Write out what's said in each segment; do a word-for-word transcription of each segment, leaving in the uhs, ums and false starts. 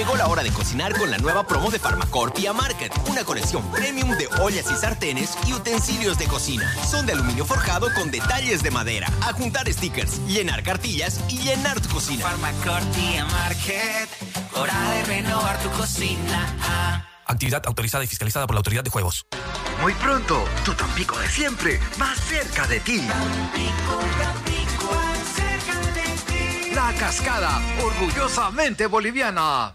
Llegó la hora de cocinar con la nueva promo de Pharmacorpia Market. Una colección premium de ollas y sartenes y utensilios de cocina. Son de aluminio forjado con detalles de madera. A juntar stickers, llenar cartillas y llenar tu cocina. Pharmacorpia Market. Hora de renovar tu cocina. Actividad autorizada y fiscalizada por la Autoridad de Juegos. Muy pronto, tu Tampico de siempre, más cerca de ti. Tampico, Tampico, más cerca de ti. La Cascada, orgullosamente boliviana.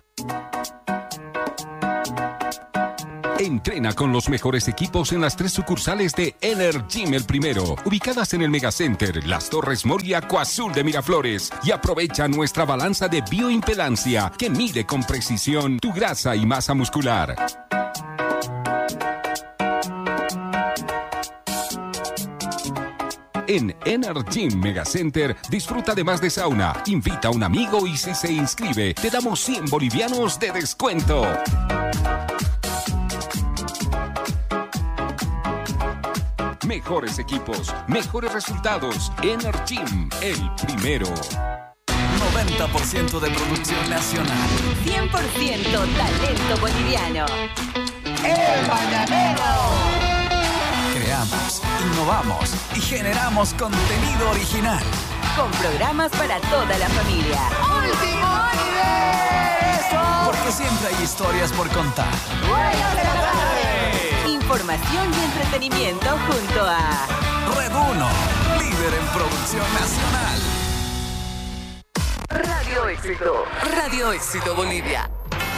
Entrena con los mejores equipos en las tres sucursales de Energym El Primero, ubicadas en el Megacenter, Las Torres Moria, Coazul de Miraflores, y aprovecha nuestra balanza de bioimpedancia que mide con precisión tu grasa y masa muscular. En Energym Megacenter disfruta de más de sauna, invita a un amigo y si se inscribe te damos cien bolivianos de descuento. Mejores equipos, mejores resultados. Energym, el primero. noventa por ciento de producción nacional. cien por ciento talento boliviano. El Mañanero. Creamos, innovamos y generamos contenido original. Con programas para toda la familia. Último universo. Porque siempre hay historias por contar. Buenas de la tarde. Información y entretenimiento junto a Red uno, líder en producción nacional. Radio Éxito. Radio Éxito Bolivia.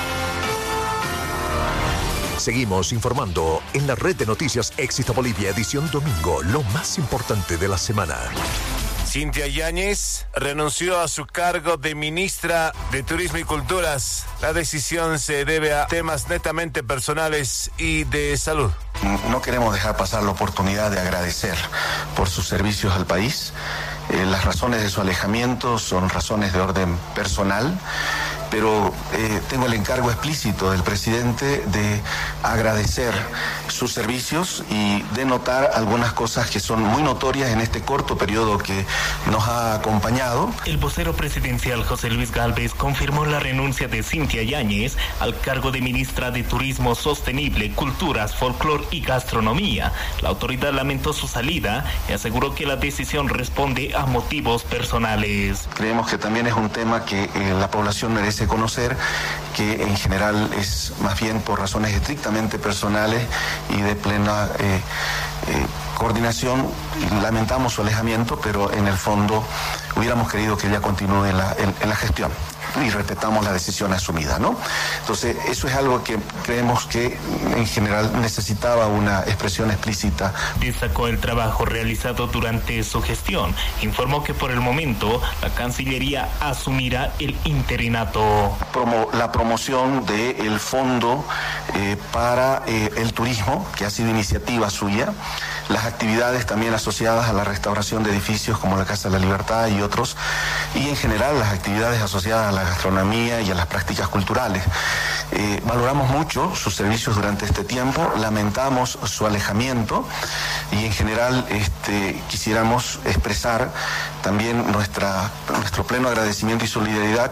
Seguimos informando en la red de noticias Éxito Bolivia, edición domingo, lo más importante de la semana. Cintia Yáñez renunció a su cargo de ministra de Turismo y Culturas. La decisión se debe a temas netamente personales y de salud. No queremos dejar pasar la oportunidad de agradecer por sus servicios al país. Eh, las razones de su alejamiento son razones de orden personal, pero eh, tengo el encargo explícito del presidente de agradecer sus servicios y de notar algunas cosas que son muy notorias en este corto periodo que nos ha acompañado. El vocero presidencial José Luis Gálvez confirmó la renuncia de Cintia Yáñez al cargo de ministra de Turismo Sostenible, Culturas, Folclor y Gastronomía. La autoridad lamentó su salida y aseguró que la decisión responde a motivos personales. Creemos que también es un tema que eh, la población merece conocer, que en general es más bien por razones estrictamente personales y de plena eh, eh, coordinación. Lamentamos su alejamiento, pero en el fondo hubiéramos querido que ella continúe en la, en, en la gestión y respetamos la decisión asumida, ¿no? Entonces, eso es algo que creemos que en general necesitaba una expresión explícita. Destacó el trabajo realizado durante su gestión. Informó que por el momento la Cancillería asumirá el interinato. Promo, la promoción del fondo eh, para eh, el turismo, que ha sido iniciativa suya, las actividades también asociadas a la restauración de edificios como la Casa de la Libertad y otros, y en general las actividades asociadas a la gastronomía y a las prácticas culturales. Eh, valoramos mucho sus servicios durante este tiempo, lamentamos su alejamiento y en general este, quisiéramos expresar también nuestra, nuestro pleno agradecimiento y solidaridad.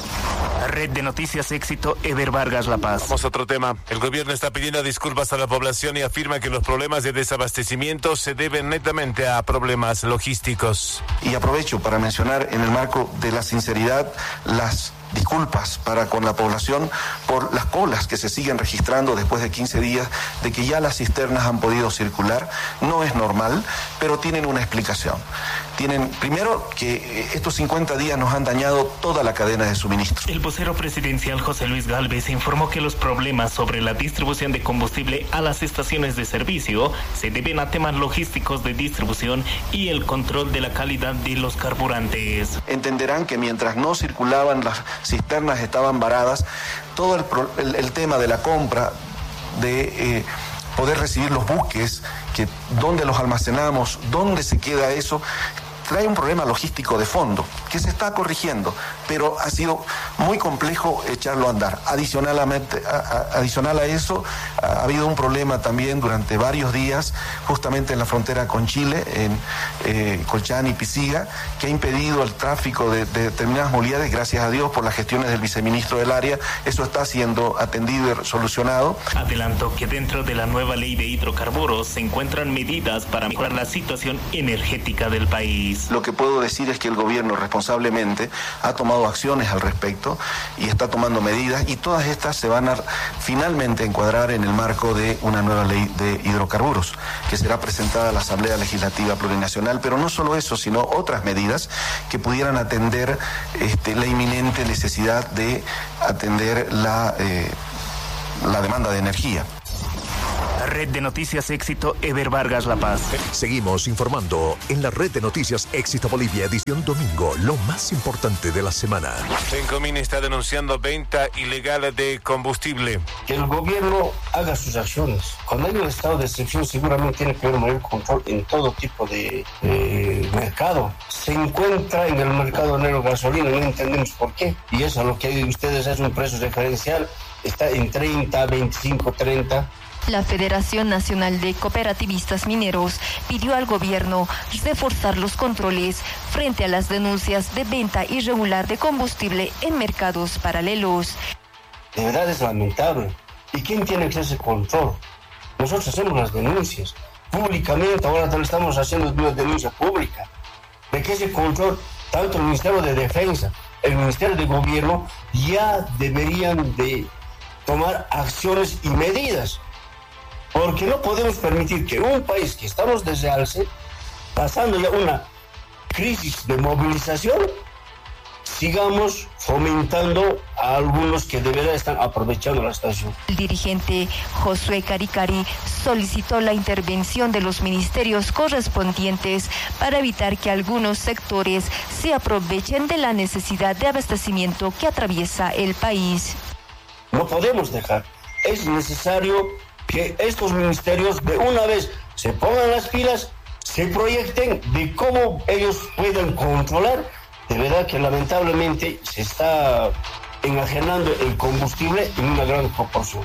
Red de Noticias Éxito, Ever Vargas, La Paz. Vamos a otro tema. El gobierno está pidiendo disculpas a la población y afirma que los problemas de desabastecimiento se deben netamente a problemas logísticos. Y aprovecho para mencionar en el marco de la sinceridad las disculpas para con la población por las colas que se siguen registrando después de quince días de que ya las cisternas han podido circular. No es normal, pero tienen una explicación. Tienen, primero, que estos cincuenta días nos han dañado toda la cadena de suministro. El vocero presidencial José Luis Gálvez informó que los problemas sobre la distribución de combustible a las estaciones de servicio se deben a temas logísticos de distribución y el control de la calidad de los carburantes. Entenderán que mientras no circulaban las cisternas, estaban varadas, todo el, el, el tema de la compra, de eh, poder recibir los buques, que dónde los almacenamos, dónde se queda eso, trae un problema logístico de fondo. que se está corrigiendo, pero ha sido muy complejo echarlo a andar. Adicionalmente, a, a, adicional a eso, ha habido un problema también durante varios días, justamente en la frontera con Chile, en eh, Colchán y Pisiga, que ha impedido el tráfico de, de determinadas movilidades. Gracias a Dios, por las gestiones del viceministro del área, eso está siendo atendido y solucionado. Adelanto que dentro de la nueva ley de hidrocarburos se encuentran medidas para mejorar la situación energética del país. Lo que puedo decir es que el gobierno responsablemente ha tomado acciones al respecto y está tomando medidas, y todas estas se van a finalmente encuadrar en el marco de una nueva ley de hidrocarburos que será presentada a la Asamblea Legislativa Plurinacional, pero no solo eso, sino otras medidas que pudieran atender este, la inminente necesidad de atender la, eh, la demanda de energía. Red de Noticias Éxito, Ever Vargas, La Paz. Seguimos informando en la Red de Noticias Éxito Bolivia, edición domingo, lo más importante de la semana. Sencomín está denunciando venta ilegal de combustible. Que el gobierno haga sus acciones. Cuando hay un estado de excepción, seguramente tiene que haber mayor control en todo tipo de eh, mercado. Se encuentra en el mercado negro gasolina, no entendemos por qué. Y eso, lo que hay de ustedes es un precio diferencial, está en treinta, veinticinco, treinta. La Federación Nacional de Cooperativistas Mineros pidió al gobierno reforzar los controles frente a las denuncias de venta irregular de combustible en mercados paralelos. De verdad es lamentable. ¿Y quién tiene que hacer control? Nosotros hacemos las denuncias públicamente, ahora estamos haciendo una denuncia pública. ¿De qué ese control? Tanto el Ministerio de Defensa, el Ministerio de Gobierno ya deberían de tomar acciones y medidas. Porque no podemos permitir que un país que estamos desde alce, pasando ya una crisis de movilización, sigamos fomentando a algunos que de verdad están aprovechando la situación. El dirigente Josué Caricari solicitó la intervención de los ministerios correspondientes para evitar que algunos sectores se aprovechen de la necesidad de abastecimiento que atraviesa el país. No podemos dejar, es necesario que estos ministerios de una vez se pongan las pilas, se proyecten de cómo ellos pueden controlar. De verdad que lamentablemente se está enajenando el combustible en una gran proporción.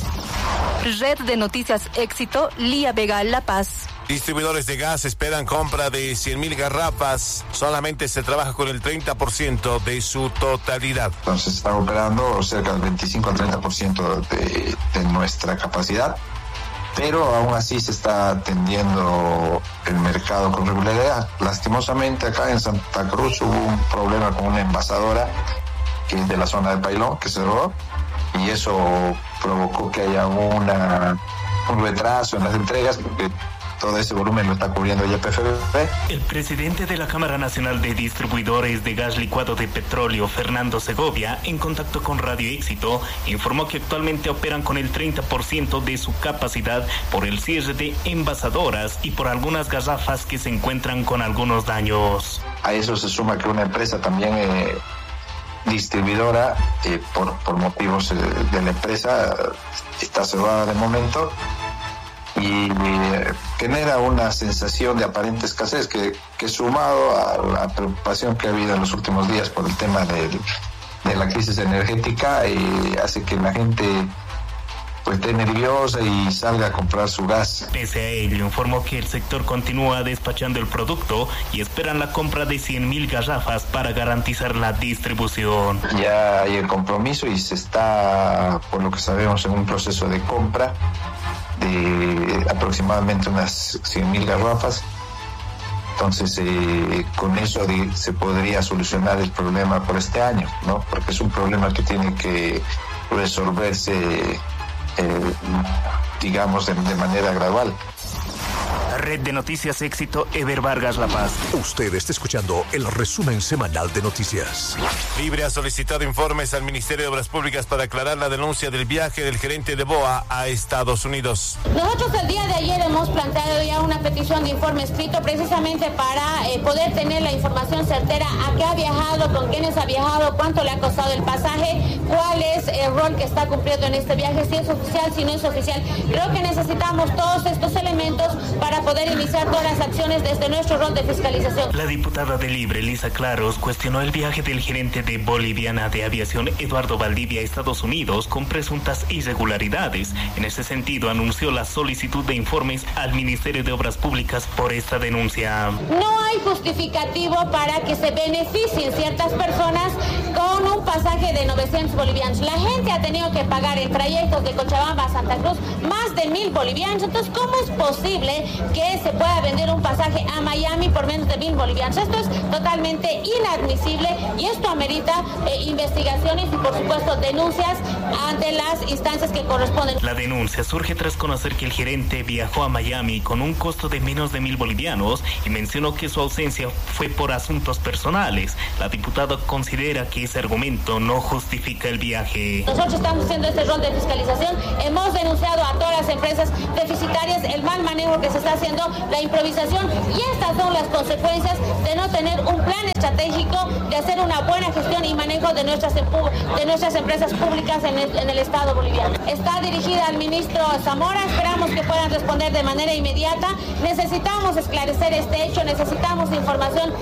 Red de Noticias Éxito, Lía Vega, La Paz. Distribuidores de gas esperan compra de cien mil garrafas. Solamente se trabaja con el treinta por ciento de su totalidad. Entonces está operando cerca del veinticinco al treinta por ciento de, de nuestra capacidad, pero aún así se está atendiendo el mercado con regularidad. Lastimosamente acá en Santa Cruz hubo un problema con una envasadora que es de la zona de Pailón, que cerró, y eso provocó que haya una, un retraso en las entregas, porque todo ese volumen lo está cubriendo Y P F B. El presidente de la Cámara Nacional de Distribuidores de Gas Licuado de Petróleo, Fernando Segovia, en contacto con Radio Éxito, informó que actualmente operan con el treinta por ciento de su capacidad por el cierre de envasadoras y por algunas garrafas que se encuentran con algunos daños. A eso se suma que una empresa también eh, distribuidora, eh, por, por motivos eh, de la empresa, está cerrada de momento, y eh, genera una sensación de aparente escasez que, que sumado a la preocupación que ha habido en los últimos días por el tema del, de la crisis energética, eh, hace que la gente pues esté nerviosa y salga a comprar su gas. Pese a ello, informó que el sector continúa despachando el producto y esperan la compra de cien mil garrafas para garantizar la distribución. Ya hay el compromiso y se está, por lo que sabemos, en un proceso de compra de aproximadamente unas cien mil garrafas. Entonces, eh, con eso de, se podría solucionar el problema por este año, ¿no? Porque es un problema que tiene que resolverse, eh, digamos, de, de manera gradual. Red de Noticias Éxito, Ever Vargas, La Paz. Usted está escuchando el resumen semanal de noticias. Libre ha solicitado informes al Ministerio de Obras Públicas para aclarar la denuncia del viaje del gerente de B O A a Estados Unidos. Nosotros el día de ayer hemos planteado ya una petición de informe escrito precisamente para eh, poder tener la información certera a qué ha viajado, con quiénes ha viajado, cuánto le ha costado el pasaje, cuáles eh, el rol que está cumpliendo en este viaje, si es oficial, si no es oficial. Creo que necesitamos todos estos elementos para poder iniciar todas las acciones desde nuestro rol de fiscalización. La diputada de Libre, Lisa Claros, cuestionó el viaje del gerente de Boliviana de Aviación, Eduardo Valdivia, a Estados Unidos con presuntas irregularidades. En ese sentido, anunció la solicitud de informes al Ministerio de Obras Públicas por esta denuncia. No hay justificativo para que se beneficien ciertas personas con un pasaje de novecientos bolivianos. La gente ha tenido que pagar en trayectos de Cochabamba a Santa Cruz más de mil bolivianos. Entonces, ¿cómo es posible que se pueda vender un pasaje a Miami por menos de mil bolivianos? Esto es totalmente inadmisible y esto amerita eh, investigaciones y, por supuesto, denuncias ante las instancias que corresponden. La denuncia surge tras conocer que el gerente viajó a Miami con un costo de menos de mil bolivianos y mencionó que su ausencia fue por asuntos personales. La diputada considera que ese argumento no justifica el viaje. Nosotros estamos haciendo este rol de fiscalización. Hemos denunciado a todas las empresas deficitarias el mal manejo que se está haciendo, la improvisación, y estas son las consecuencias de no tener un plan estratégico, de hacer una buena gestión y manejo de nuestras, de nuestras empresas públicas en el, en el Estado boliviano. Está dirigida al ministro Zamora, esperamos que puedan responder de manera inmediata. Necesitamos esclarecer este hecho, necesitamos información.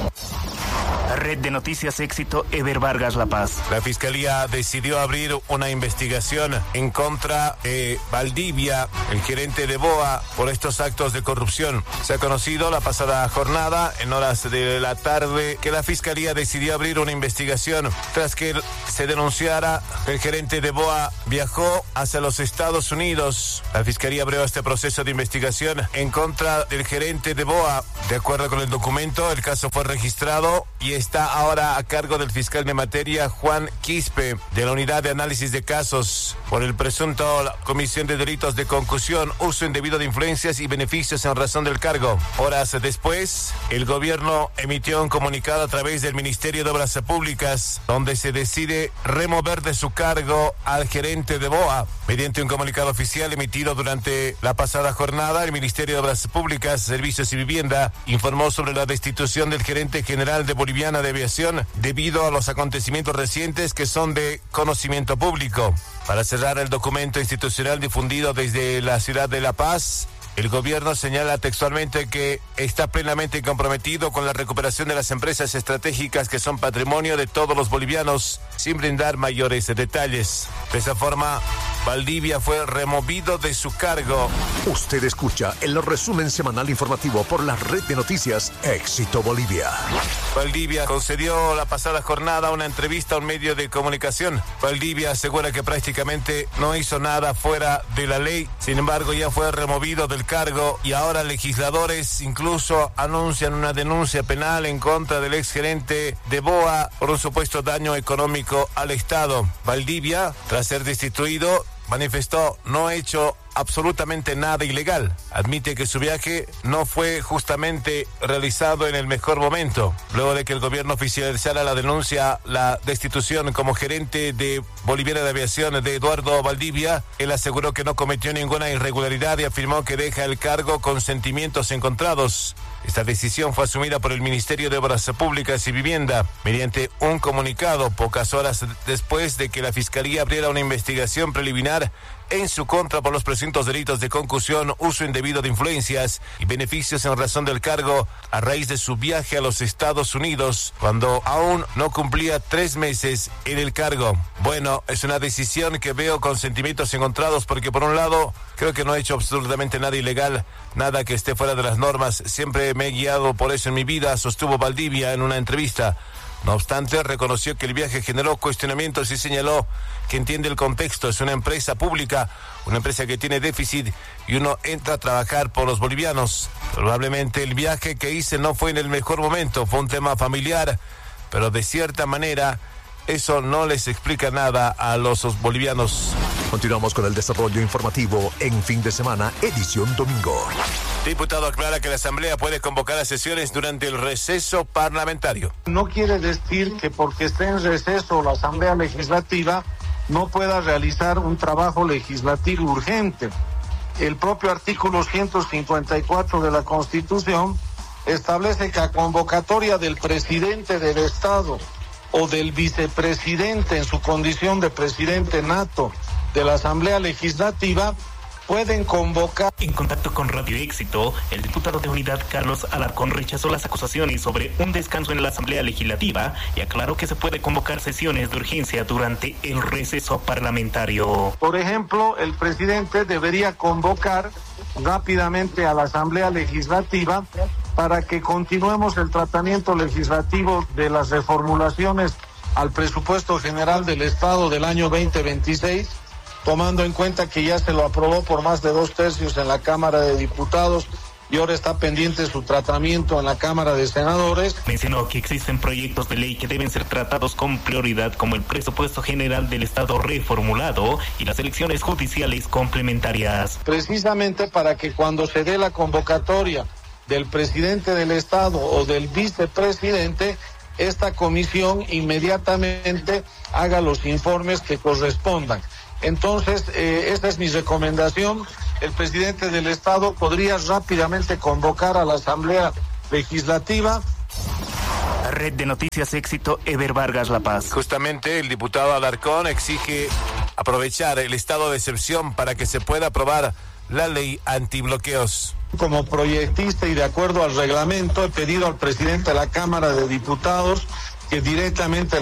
Red de Noticias Éxito, Ever Vargas, La Paz. La Fiscalía decidió abrir una investigación en contra de Valdivia, el gerente de B O A, por estos actos de corrupción. Se ha conocido la pasada jornada, en horas de la tarde, que la Fiscalía decidió abrir una investigación tras que se denunciara que el gerente de B O A viajó hacia los Estados Unidos. La Fiscalía abrió este proceso de investigación en contra del gerente de B O A. De acuerdo con el documento, el caso fue registrado y está ahora a cargo del fiscal de materia Juan Quispe, de la Unidad de Análisis de Casos, por el presunto comisión de delitos de concusión, uso indebido de influencias y beneficios en razón del cargo. Horas después, el gobierno emitió un comunicado a través del Ministerio de Obras Públicas, donde se decide remover de su cargo al gerente de B O A. Mediante un comunicado oficial emitido durante la pasada jornada, el Ministerio de Obras Públicas, Servicios y Vivienda informó sobre la destitución del gerente general de Boliviana de Aviación debido a los acontecimientos recientes que son de conocimiento público. Para cerrar el documento institucional difundido desde la ciudad de La Paz, el gobierno señala textualmente que está plenamente comprometido con la recuperación de las empresas estratégicas que son patrimonio de todos los bolivianos, sin brindar mayores detalles. De esa forma, Valdivia fue removido de su cargo. Usted escucha el resumen semanal informativo por la red de noticias Éxito Bolivia. Valdivia concedió la pasada jornada una entrevista a un medio de comunicación. Valdivia asegura que prácticamente no hizo nada fuera de la ley, sin embargo ya fue removido del cargo y ahora legisladores incluso anuncian una denuncia penal en contra del exgerente de B O A por un supuesto daño económico al Estado. Valdivia, tras ser destituido, manifestó no ha hecho absolutamente nada ilegal. Admite que su viaje no fue justamente realizado en el mejor momento. Luego de que el gobierno oficializara la denuncia, la destitución como gerente de Boliviana de Aviación de Eduardo Valdivia, él aseguró que no cometió ninguna irregularidad y afirmó que deja el cargo con sentimientos encontrados. Esta decisión fue asumida por el Ministerio de Obras Públicas y Vivienda mediante un comunicado pocas horas después de que la Fiscalía abriera una investigación preliminar en su contra por los presuntos delitos de concusión, uso indebido de influencias y beneficios en razón del cargo a raíz de su viaje a los Estados Unidos, cuando aún no cumplía tres meses en el cargo. Bueno, es una decisión que veo con sentimientos encontrados porque por un lado creo que no he hecho absolutamente nada ilegal, nada que esté fuera de las normas, siempre me he guiado por eso en mi vida, sostuvo Valdivia en una entrevista. No obstante, reconoció que el viaje generó cuestionamientos y señaló que entiende el contexto. Es una empresa pública, una empresa que tiene déficit y uno entra a trabajar por los bolivianos. Probablemente el viaje que hice no fue en el mejor momento, fue un tema familiar, pero de cierta manera eso no les explica nada a los bolivianos. Continuamos con el desarrollo informativo en fin de semana, edición domingo. Diputado aclara que la Asamblea puede convocar a sesiones durante el receso parlamentario. No quiere decir que porque esté en receso la Asamblea Legislativa no pueda realizar un trabajo legislativo urgente. El propio artículo ciento cincuenta y cuatro de la Constitución establece que a convocatoria del presidente del Estado o del vicepresidente en su condición de presidente nato de la Asamblea Legislativa, pueden convocar. En contacto con Radio Éxito, el diputado de Unidad Carlos Alarcón rechazó las acusaciones sobre un descanso en la Asamblea Legislativa y aclaró que se puede convocar sesiones de urgencia durante el receso parlamentario. Por ejemplo, el presidente debería convocar rápidamente a la Asamblea Legislativa para que continuemos el tratamiento legislativo de las reformulaciones al presupuesto general del Estado del año veinte veintiséis, tomando en cuenta que ya se lo aprobó por más de dos tercios en la Cámara de Diputados y ahora está pendiente su tratamiento en la Cámara de Senadores. Mencionó que existen proyectos de ley que deben ser tratados con prioridad, como el presupuesto general del Estado reformulado y las elecciones judiciales complementarias. Precisamente para que cuando se dé la convocatoria del presidente del Estado o del vicepresidente, esta comisión inmediatamente haga los informes que correspondan. Entonces, eh, esta es mi recomendación. El presidente del Estado podría rápidamente convocar a la Asamblea Legislativa. Red de Noticias Éxito, Ever Vargas, La Paz. Justamente el diputado Alarcón exige aprovechar el estado de excepción para que se pueda aprobar la ley antibloqueos. Como proyectista y de acuerdo al reglamento, he pedido al presidente de la Cámara de Diputados que directamente